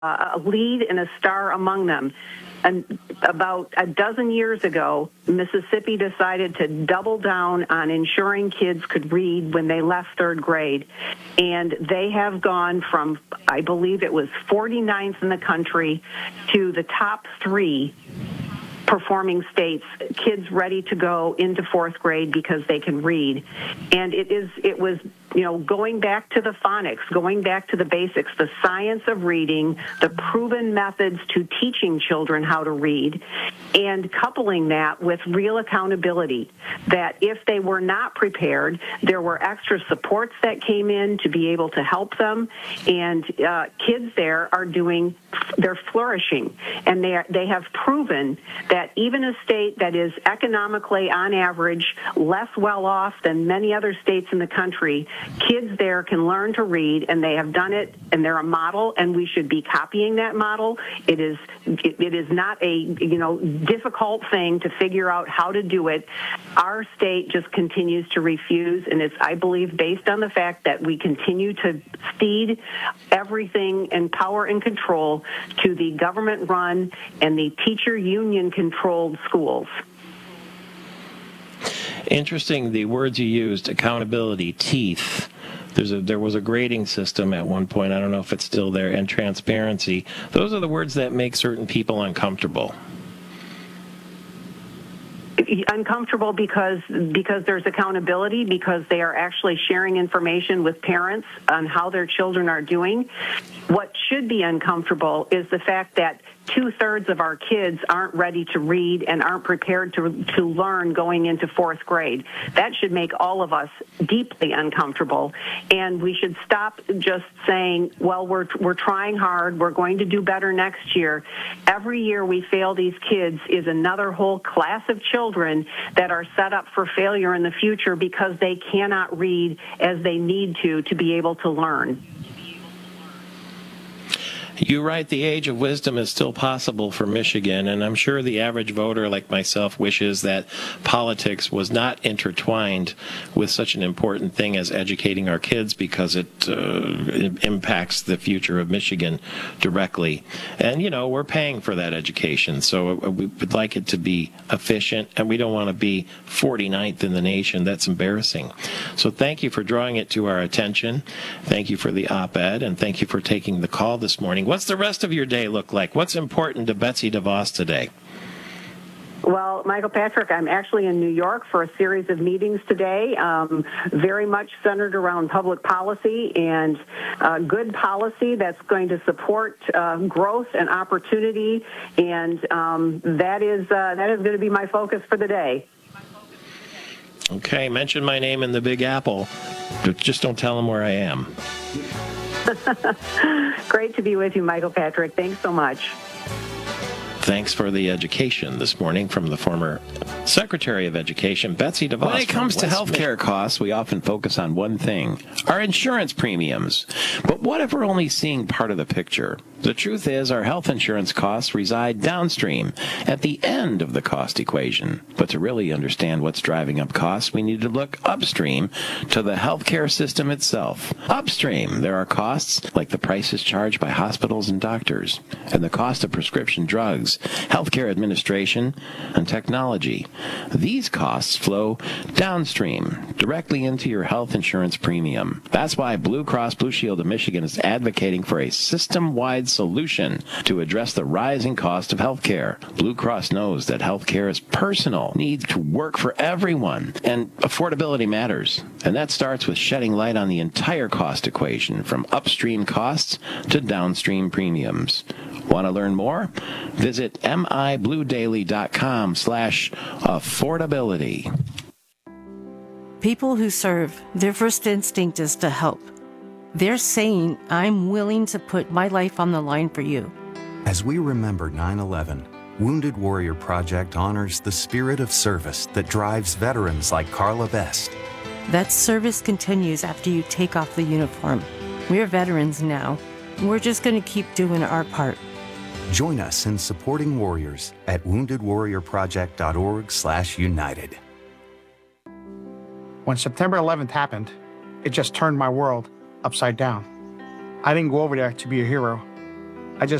a lead and a star among them. And about a dozen years ago, Mississippi decided to double down on ensuring kids could read when they left third grade. And they have gone from, I believe it was 49th in the country, to the top 3 performing states, kids ready to go into fourth grade because they can read. And it was going back to the phonics, going back to the basics, the science of reading, the proven methods to teaching children how to read, and coupling that with real accountability, that if they were not prepared, there were extra supports that came in to be able to help them. And kids there they're flourishing. And they have proven that even a state that is economically, on average, less well off than many other states in the country, kids there can learn to read, and they have done it, and they're a model, and we should be copying that model. It is not a difficult thing to figure out how to do it. Our state just continues to refuse, and it's, I believe, based on the fact that we continue to feed everything and power and control to the government-run and the teacher union-controlled schools. Interesting, the words you used, accountability, teeth. There was a grading system at one point, I don't know if it's still there, and transparency. Those are the words that make certain people uncomfortable. Uncomfortable because there's accountability, because they are actually sharing information with parents on how their children are doing. What should be uncomfortable is the fact that 2/3 of our kids aren't ready to read and aren't prepared to learn going into fourth grade. That should make all of us deeply uncomfortable, and we should stop just saying, well, we're trying hard, we're going to do better next year. Every year we fail these kids is another whole class of children that are set up for failure in the future because they cannot read as they need to be able to learn. You write the age of wisdom is still possible for Michigan, and I'm sure the average voter like myself wishes that politics was not intertwined with such an important thing as educating our kids, because it impacts the future of Michigan directly. And, we're paying for that education, so we would like it to be efficient, and we don't want to be 49th in the nation. That's embarrassing. So thank you for drawing it to our attention. Thank you for the op-ed, and thank you for taking the call this morning. What's the rest of your day look like? What's important to Betsy DeVos today? Well, Michael Patrick, I'm actually in New York for a series of meetings today, very much centered around public policy and good policy that's going to support growth and opportunity, and that is going to be my focus for the day. Okay, mention my name in the Big Apple. Just don't tell them where I am. Great to be with you, Michael Patrick. Thanks so much. Thanks for the education this morning from the former Secretary of Education, Betsy DeVos. When it comes to healthcare costs, we often focus on one thing, our insurance premiums. But what if we're only seeing part of the picture? The truth is, our health insurance costs reside downstream, at the end of the cost equation. But to really understand what's driving up costs, we need to look upstream to the healthcare system itself. Upstream, there are costs like the prices charged by hospitals and doctors, and the cost of prescription drugs, healthcare administration, and technology. These costs flow downstream, directly into your health insurance premium. That's why Blue Cross Blue Shield of Michigan is advocating for a system-wide solution to address the rising cost of healthcare. Blue Cross knows that healthcare is personal, needs to work for everyone, and affordability matters. And that starts with shedding light on the entire cost equation, from upstream costs to downstream premiums. Want to learn more? Visit mibluedaily.com/affordability. People who serve, their first instinct is to help. They're saying, I'm willing to put my life on the line for you. As we remember 9/11, Wounded Warrior Project honors the spirit of service that drives veterans like Carla Best. That service continues after you take off the uniform. We're veterans now. We're just going to keep doing our part. Join us in supporting warriors at woundedwarriorproject.org/united. When September 11th happened, it just turned my world upside down. I didn't go over there to be a hero.